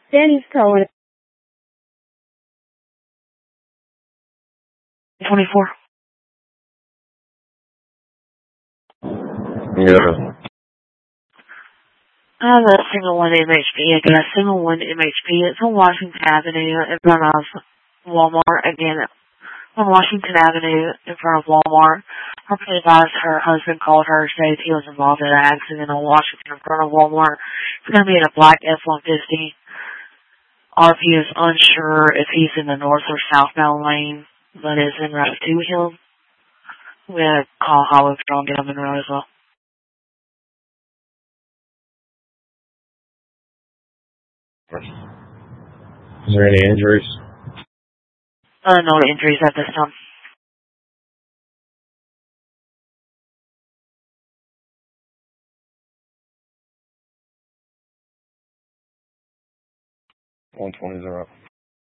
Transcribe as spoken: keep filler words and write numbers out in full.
Danny's calling. twenty-four. Yeah. I have a single one M H P. I got a single one M H P. It's on Washington Avenue in front of Walmart. Again, on Washington Avenue in front of Walmart. Her advised her husband called her, said he was involved in an accident on Washington in front of Walmart. It's going to be in a black F one fifty. R P is unsure if he's in the north or southbound lane, but is en route to him. We're going to call Highway Patrol and get him en route as well. Is there any injuries? Uh, no injuries at this time. one twenty zero.